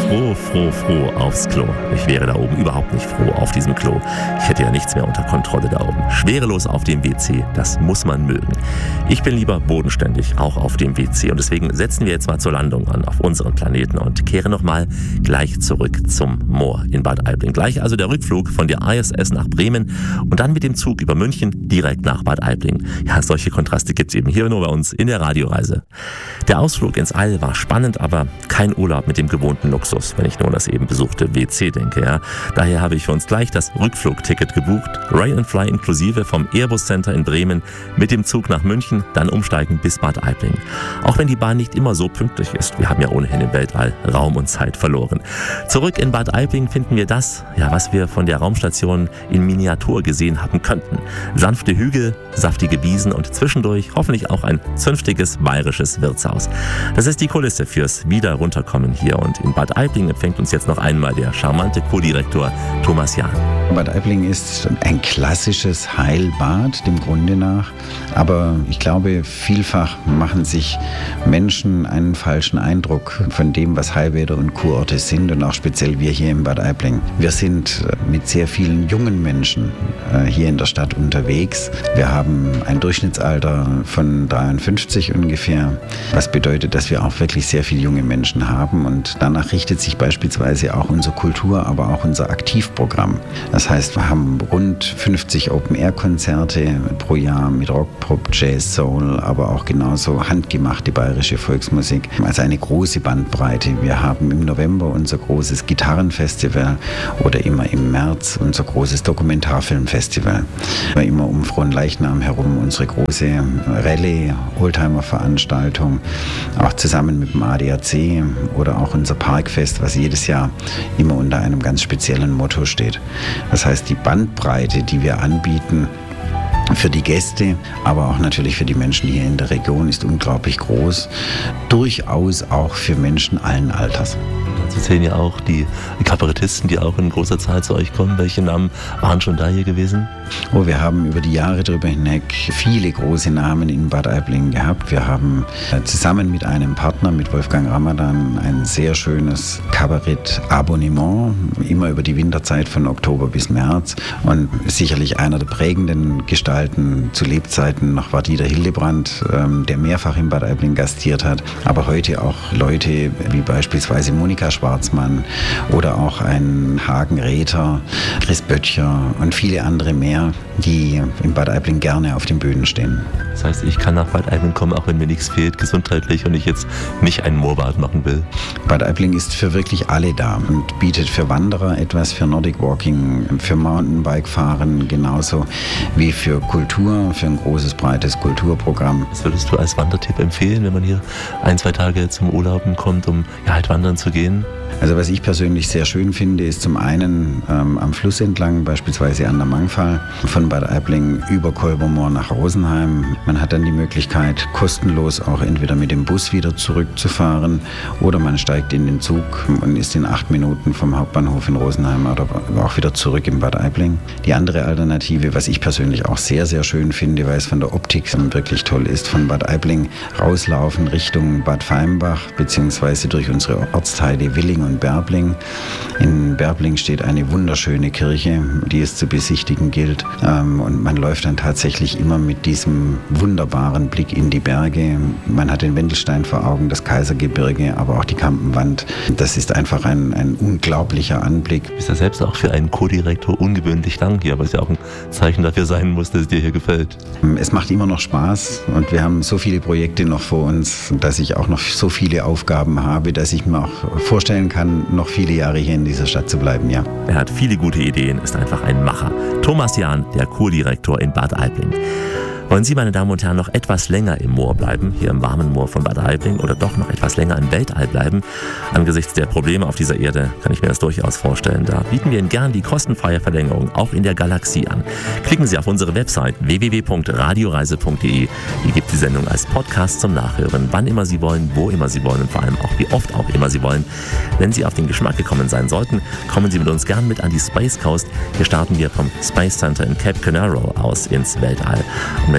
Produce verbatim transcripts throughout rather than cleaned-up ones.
froh, froh, froh aufs Klo. Ich wäre da oben überhaupt nicht froh auf diesem Klo. Ich hätte ja nichts mehr unter Kontrolle da oben. Schwerelos auf dem W C, das muss man mögen. Ich bin lieber bodenständig, auch auf dem W C. Und deswegen setzen wir jetzt mal zur Landung an auf unseren Planeten und kehren nochmal gleich zurück zum Moor in Bad Aibling. Gleich also der Rückflug von der I S S nach Bremen und dann mit dem Zug über München direkt nach Bad Aibling. Ja, solche Kontraste gibt es eben hier nur bei uns in der Radioreise. Der Ausflug ins All war spannend, aber kein Urlaub mit dem gewohnten Luxus, wenn ich nur an das eben besuchte W C denke. Ja. Daher habe ich für uns gleich das Rückflugticket gebucht, Rail and Fly inklusive vom Airbus Center in Bremen mit dem Zug nach München, dann umsteigen bis Bad Aibling. Auch wenn die Bahn nicht immer so pünktlich ist, wir haben ja ohnehin im Weltall Raum und Zeit verloren. Zurück in Bad Aibling finden wir das, ja, was wir von der Raumstation in Miniatur gesehen haben könnten. Sanfte Hügel, saftige Wiesen und zwischendurch hoffentlich auch ein zünftiges bayerisches Wirtshaus. Das ist die Kulisse fürs Wieder-Runterkommen hier und in Bad Aibling empfängt uns jetzt noch einmal der charmante Co-Direktor Thomas Jahn. Bad Aibling ist ein klassisches Heilbad, dem Grunde nach. Aber ich glaube, vielfach machen sich Menschen einen falschen Eindruck von dem, was Heilbäder und Kurorte sind und auch speziell wir hier in Bad Aibling. Wir sind mit sehr vielen jungen Menschen hier in der Stadt unterwegs. Wir haben ein Durchschnittsalter von dreiundfünfzig ungefähr, was bedeutet, dass wir auch wirklich sehr viele junge Menschen haben und danach richtet sich beispielsweise auch unsere Kultur, aber auch unser Aktivprogramm. Das heißt, wir haben rund fünfzig Open-Air-Konzerte pro Jahr mit Rock, Pop, Jazz, Soul, aber auch genauso handgemachte bayerische Volksmusik. Also eine große Bandbreite. Wir haben im November unser großes Gitarrenfestival oder immer im März unser großes Dokumentarfilmfestival. Immer um Fronleichnam herum unsere große Rallye-Oldtimer-Veranstaltung, auch zusammen mit dem A D A C oder auch unser Parkfest, was jedes Jahr immer unter einem ganz speziellen Motto steht. Das heißt, die Bandbreite, die wir anbieten, für die Gäste, aber auch natürlich für die Menschen hier in der Region ist unglaublich groß. Durchaus auch für Menschen allen Alters. Sie sehen ja auch die Kabarettisten, die auch in großer Zahl zu euch kommen. Welche Namen waren schon da hier gewesen? Oh, wir haben über die Jahre darüber hinweg viele große Namen in Bad Aibling gehabt. Wir haben zusammen mit einem Partner, mit Wolfgang Ramadan, ein sehr schönes Kabarett-Abonnement, immer über die Winterzeit von Oktober bis März. Und sicherlich einer der prägenden Gestalten zu Lebzeiten noch war Dieter Hildebrandt, der mehrfach in Bad Aibling gastiert hat. Aber heute auch Leute wie beispielsweise Monika Schwarzmann oder auch ein Hagen Räther, Chris Böttcher und viele andere mehr, die in Bad Aibling gerne auf den Bühnen stehen. Das heißt, ich kann nach Bad Aibling kommen, auch wenn mir nichts fehlt, gesundheitlich, und ich jetzt nicht ein Moorbad machen will. Bad Aibling ist für wirklich alle da und bietet für Wanderer etwas, für Nordic Walking, für Mountainbike-Fahren genauso wie für Kultur, für ein großes, breites Kulturprogramm. Was würdest du als Wandertipp empfehlen, wenn man hier ein, zwei Tage zum Urlauben kommt, um ja, halt wandern zu gehen? Also was ich persönlich sehr schön finde, ist zum einen ähm, am Fluss entlang, beispielsweise an der Mangfall, von Bad Aibling über Kolbermoor nach Rosenheim. Man hat dann die Möglichkeit, kostenlos auch entweder mit dem Bus wieder zurückzufahren oder man steigt in den Zug und ist in acht Minuten vom Hauptbahnhof in Rosenheim oder auch wieder zurück in Bad Aibling. Die andere Alternative, was ich persönlich auch sehr, sehr schön finde, weil es von der Optik wirklich toll ist, von Bad Aibling rauslaufen Richtung Bad Feimbach beziehungsweise durch unsere Ortsteile Willing und Berbling. In Berbling steht eine wunderschöne Kirche, die es zu besichtigen gilt. Und man läuft dann tatsächlich immer mit diesem wunderbaren Blick in die Berge. Man hat den Wendelstein vor Augen, das Kaisergebirge, aber auch die Kampenwand. Das ist einfach ein, ein unglaublicher Anblick. Du bist ja selbst auch für einen Co-Direktor ungewöhnlich lang hier, was ja auch ein Zeichen dafür sein muss, dass es dir hier gefällt. Es macht immer noch Spaß und wir haben so viele Projekte noch vor uns, dass ich auch noch so viele Aufgaben habe, dass ich mir auch vorstellen kann, noch viele Jahre hier in dieser Stadt zu bleiben, ja. Er hat viele gute Ideen, ist einfach ein Macher. Thomas Jahn, der Kurdirektor in Bad Aibling. Wollen Sie, meine Damen und Herren, noch etwas länger im Moor bleiben, hier im warmen Moor von Bad Aibling, oder doch noch etwas länger im Weltall bleiben? Angesichts der Probleme auf dieser Erde kann ich mir das durchaus vorstellen. Da bieten wir Ihnen gern die kostenfreie Verlängerung auch in der Galaxie an. Klicken Sie auf unsere Website w w w punkt radioreise punkt de. Hier gibt es die Sendung als Podcast zum Nachhören, wann immer Sie wollen, wo immer Sie wollen und vor allem auch wie oft auch immer Sie wollen. Wenn Sie auf den Geschmack gekommen sein sollten, kommen Sie mit uns gern mit an die Space Coast. Hier starten wir vom Space Center in Cape Canaveral aus ins Weltall. Und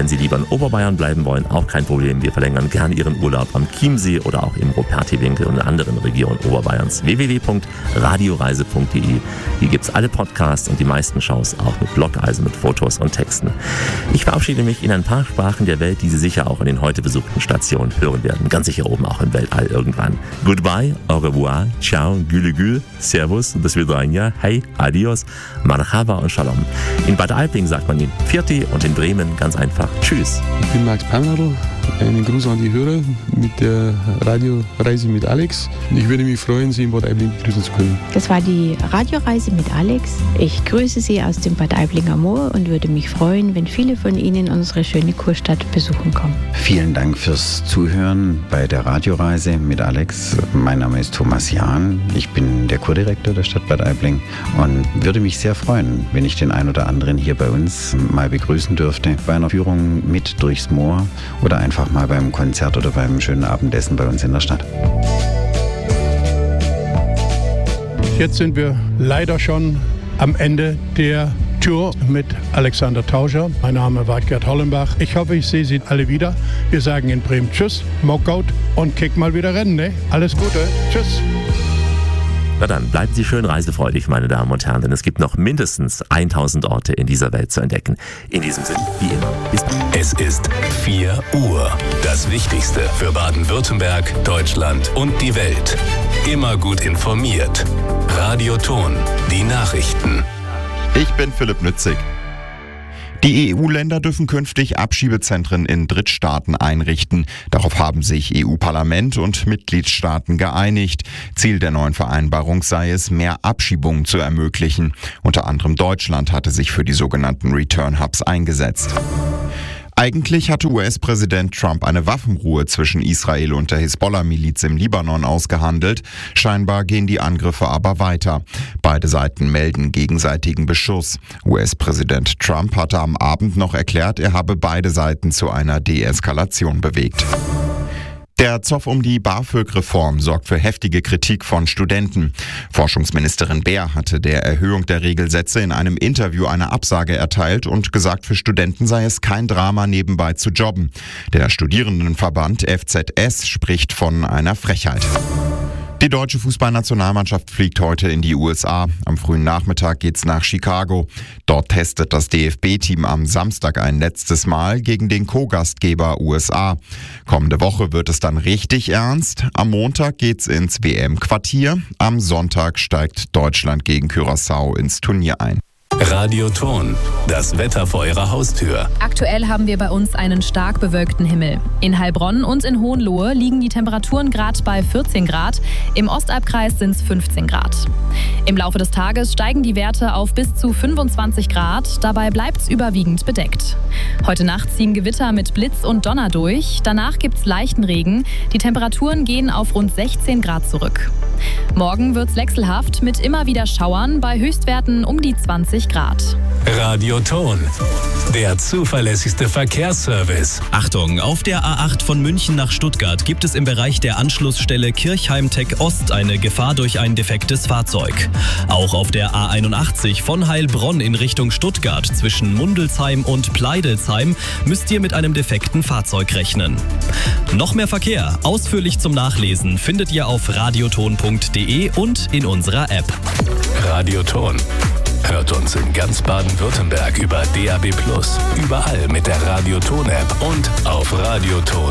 wenn Sie lieber in Oberbayern bleiben wollen, auch kein Problem. Wir verlängern gerne Ihren Urlaub am Chiemsee oder auch im Ruperti-Winkel und in anderen Regionen Oberbayerns. w w w punkt radioreise punkt d e. Hier gibt es alle Podcasts und die meisten Shows auch mit Blog, also mit Fotos und Texten. Ich verabschiede mich in ein paar Sprachen der Welt, die Sie sicher auch in den heute besuchten Stationen hören werden. Ganz sicher oben auch im Weltall irgendwann. Goodbye, au revoir, ciao, gülü gül, servus, bis vidania, hey, adios, marhaba und shalom. In Bad Aibling sagt man in Pfirti und in Bremen ganz einfach Tschüss. Ich bin Max Pannadl. Einen Gruß an die Hörer mit der Radioreise mit Alex. Ich würde mich freuen, Sie in Bad Aibling begrüßen zu können. Das war die Radioreise mit Alex. Ich grüße Sie aus dem Bad Aiblinger Moor und würde mich freuen, wenn viele von Ihnen unsere schöne Kurstadt besuchen kommen. Vielen Dank fürs Zuhören bei der Radioreise mit Alex. Mein Name ist Thomas Jahn. Ich bin der Kurdirektor der Stadt Bad Aibling und würde mich sehr freuen, wenn ich den einen oder anderen hier bei uns mal begrüßen dürfte. Bei einer Führung mit durchs Moor oder einfach mal beim Konzert oder beim schönen Abendessen bei uns in der Stadt. Jetzt sind wir leider schon am Ende der Tour mit Alexander Tauscher. Mein Name war Gerd Hollenbach. Ich hoffe, ich sehe Sie alle wieder. Wir sagen in Bremen Tschüss, Mockout und kick mal wieder rennen. Ne? Alles Gute. Tschüss. Na dann, bleiben Sie schön reisefreudig, meine Damen und Herren, denn es gibt noch mindestens tausend Orte in dieser Welt zu entdecken. In diesem Sinne, wie immer, bis bald. Es ist vier Uhr. Das Wichtigste für Baden-Württemberg, Deutschland und die Welt. Immer gut informiert. Radio Ton, die Nachrichten. Ich bin Philipp Nützig. Die E U-Länder dürfen künftig Abschiebezentren in Drittstaaten einrichten. Darauf haben sich E U-Parlament und Mitgliedstaaten geeinigt. Ziel der neuen Vereinbarung sei es, mehr Abschiebungen zu ermöglichen. Unter anderem Deutschland hatte sich für die sogenannten Return Hubs eingesetzt. Eigentlich hatte U S-Präsident Trump eine Waffenruhe zwischen Israel und der Hisbollah-Miliz im Libanon ausgehandelt. Scheinbar gehen die Angriffe aber weiter. Beide Seiten melden gegenseitigen Beschuss. U S-Präsident Trump hatte am Abend noch erklärt, er habe beide Seiten zu einer Deeskalation bewegt. Der Zoff um die BAföG-Reform sorgt für heftige Kritik von Studenten. Forschungsministerin Beer hatte der Erhöhung der Regelsätze in einem Interview eine Absage erteilt und gesagt, für Studenten sei es kein Drama, nebenbei zu jobben. Der Studierendenverband F Z S spricht von einer Frechheit. Die deutsche Fußballnationalmannschaft fliegt heute in die U S A. Am frühen Nachmittag geht's nach Chicago. Dort testet das D F B-Team am Samstag ein letztes Mal gegen den Co-Gastgeber U S A. Kommende Woche wird es dann richtig ernst. Am Montag geht's ins W M-Quartier. Am Sonntag steigt Deutschland gegen Curaçao ins Turnier ein. Radio Ton, das Wetter vor Ihrer Haustür. Aktuell haben wir bei uns einen stark bewölkten Himmel. In Heilbronn und in Hohenlohe liegen die Temperaturen gerade bei vierzehn Grad. Im Ostalbkreis sind es fünfzehn Grad. Im Laufe des Tages steigen die Werte auf bis zu fünfundzwanzig Grad. Dabei bleibt es überwiegend bedeckt. Heute Nacht ziehen Gewitter mit Blitz und Donner durch. Danach gibt es leichten Regen. Die Temperaturen gehen auf rund sechzehn Grad zurück. Morgen wird es wechselhaft mit immer wieder Schauern bei Höchstwerten um die zwanzig Grad. Radio Ton, der zuverlässigste Verkehrsservice. Achtung, auf der A acht von München nach Stuttgart gibt es im Bereich der Anschlussstelle Kirchheim-Tech Ost eine Gefahr durch ein defektes Fahrzeug. Auch auf der A einundachtzig von Heilbronn in Richtung Stuttgart zwischen Mundelsheim und Pleidelsheim müsst ihr mit einem defekten Fahrzeug rechnen. Noch mehr Verkehr, ausführlich zum Nachlesen, findet ihr auf radioton punkt de und in unserer App. Radio Ton. Hört uns in ganz Baden-Württemberg über D A B plus, überall mit der Radio Ton App und auf radioton